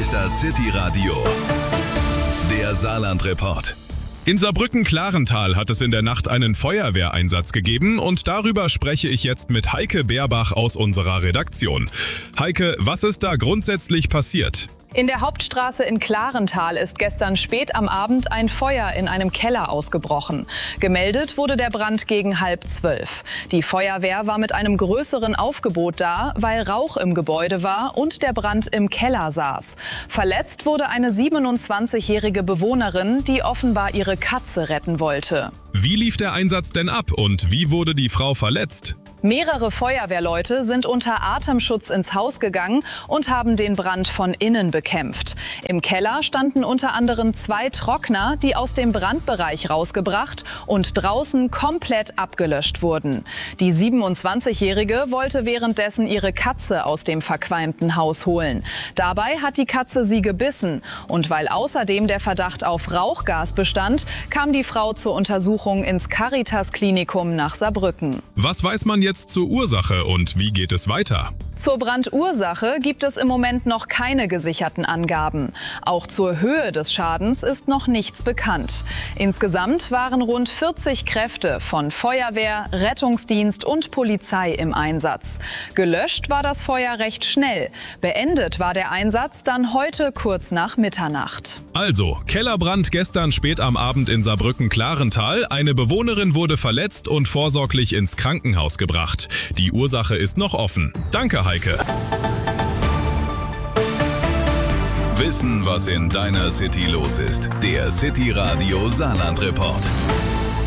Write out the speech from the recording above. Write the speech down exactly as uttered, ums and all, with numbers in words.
ist das City Radio, der Saarland-Report. In Saarbrücken-Klarental hat es in der Nacht einen Feuerwehreinsatz gegeben und darüber spreche ich jetzt mit Heike Beerbach aus unserer Redaktion. Heike, was ist da grundsätzlich passiert? In der Hauptstraße in Klarental ist gestern spät am Abend ein Feuer in einem Keller ausgebrochen. Gemeldet wurde der Brand gegen halb zwölf. Die Feuerwehr war mit einem größeren Aufgebot da, weil Rauch im Gebäude war und der Brand im Keller saß. Verletzt wurde eine siebenundzwanzigjährige Bewohnerin, die offenbar ihre Katze retten wollte. Wie lief der Einsatz denn ab und wie wurde die Frau verletzt? Mehrere Feuerwehrleute sind unter Atemschutz ins Haus gegangen und haben den Brand von innen bekämpft. Im Keller standen unter anderem zwei Trockner, die aus dem Brandbereich rausgebracht und draußen komplett abgelöscht wurden. Die siebenundzwanzigjährige wollte währenddessen ihre Katze aus dem verqualmten Haus holen. Dabei hat die Katze sie gebissen und weil außerdem der Verdacht auf Rauchgas bestand, kam die Frau zur Untersuchung ins Caritas-Klinikum nach Saarbrücken. Was weiß man jetzt zur Ursache und wie geht es weiter? Zur Brandursache gibt es im Moment noch keine gesicherten Angaben. Auch zur Höhe des Schadens ist noch nichts bekannt. Insgesamt waren rund vierzig Kräfte von Feuerwehr, Rettungsdienst und Polizei im Einsatz. Gelöscht war das Feuer recht schnell. Beendet war der Einsatz dann heute kurz nach Mitternacht. Also, Kellerbrand gestern spät am Abend in Saarbrücken-Klarental. Eine Bewohnerin wurde verletzt und vorsorglich ins Krankenhaus gebracht. Die Ursache ist noch offen. Danke, Heike. Wissen, was in deiner City los ist. Der City Radio Saarland-Report.